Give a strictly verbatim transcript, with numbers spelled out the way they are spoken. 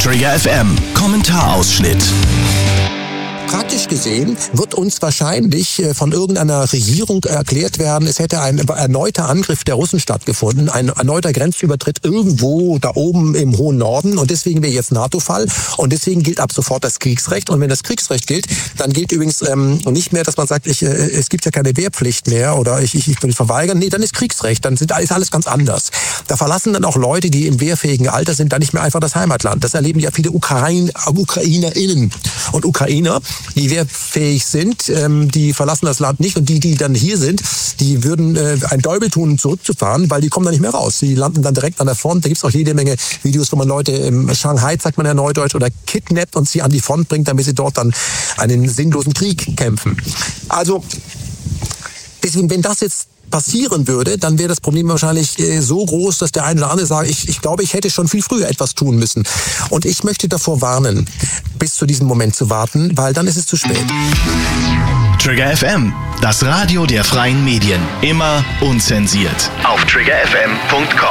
Trigger F M Kommentarausschnitt. Praktisch gesehen wird uns wahrscheinlich von irgendeiner Regierung erklärt werden, es hätte ein erneuter Angriff der Russen stattgefunden, ein erneuter Grenzübertritt irgendwo da oben im hohen Norden und deswegen wäre jetzt NATO-Fall und deswegen gilt ab sofort das Kriegsrecht und wenn das Kriegsrecht gilt, dann gilt übrigens ähm, nicht mehr, dass man sagt, ich, äh, es gibt ja keine Wehrpflicht mehr oder ich, ich, ich will verweigern, nee, dann ist Kriegsrecht, dann sind, ist alles ganz anders. Da verlassen dann auch Leute, die im wehrfähigen Alter sind, dann nicht mehr einfach das Heimatland. Das erleben ja viele Ukraine, UkrainerInnen und Ukrainer, die wehrfähig sind, ähm, die verlassen das Land nicht und die, die dann hier sind, die würden äh, ein Däubel tun, zurückzufahren, weil die kommen da nicht mehr raus. Die landen dann direkt an der Front. Da gibt's auch jede Menge Videos, wo man Leute im Shanghai, sagt man ja neudeutsch, oder kidnappt und sie an die Front bringt, damit sie dort dann einen sinnlosen Krieg kämpfen. Also, deswegen, wenn das jetzt passieren würde, dann wäre das Problem wahrscheinlich äh, so groß, dass der eine oder andere sagt, ich, ich glaube, ich hätte schon viel früher etwas tun müssen. Und ich möchte davor warnen, bis zu diesem Moment zu warten, weil dann ist es zu spät. Trigger F M, das Radio der freien Medien. Immer unzensiert. Auf trigger f m punkt com.